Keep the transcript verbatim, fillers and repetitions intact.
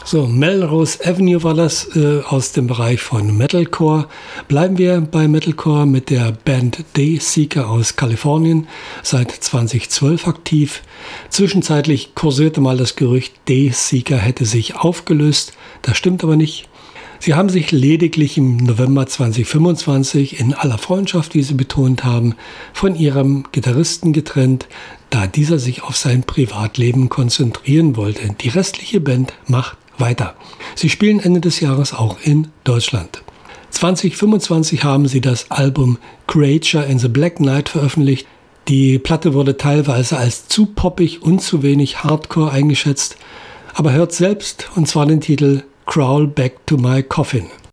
So, Melrose Avenue war das äh, aus dem Bereich von Metalcore. Bleiben wir bei Metalcore mit der Band Dayseeker aus Kalifornien, seit zweitausendzwölf aktiv. Zwischenzeitlich kursierte mal das Gerücht, Dayseeker hätte sich aufgelöst. Das stimmt aber nicht. Sie haben sich lediglich im November zweitausendfünfundzwanzig in aller Freundschaft, wie sie betont haben, von ihrem Gitarristen getrennt, da dieser sich auf sein Privatleben konzentrieren wollte. Die restliche Band macht weiter. Sie spielen Ende des Jahres auch in Deutschland. zweitausendfünfundzwanzig haben sie das Album Creature in the Black Knight veröffentlicht. Die Platte wurde teilweise als zu poppig und zu wenig Hardcore eingeschätzt. Aber hört selbst, und zwar den Titel Crawl Back to My Coffin.